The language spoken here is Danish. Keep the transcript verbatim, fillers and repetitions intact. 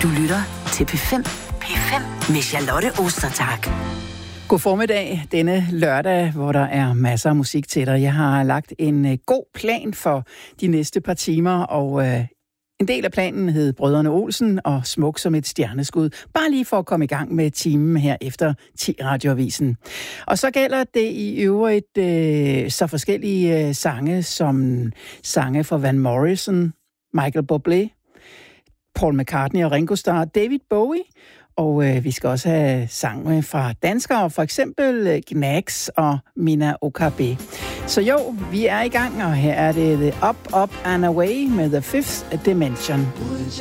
Du lytter til P fem. P fem med Charlotte Ostertag. God formiddag denne lørdag, hvor der er masser af musik til dig. Jeg har lagt en uh, god plan for de næste par timer, og uh, en del af planen hed Brødrene Olsen og Smuk som et stjerneskud. Bare lige for at komme i gang med timen her efter ti radioavisen. Og så gælder det i øvrigt uh, så forskellige uh, sange som sange fra Van Morrison, Michael Bublé, Paul McCartney og Ringo Starr, David Bowie. Og øh, vi skal også have sange fra danskere, for eksempel øh, Gnags og Mina Okabe. Så jo, vi er i gang, og her er det The Up, Up and Away med The Fifth Dimension.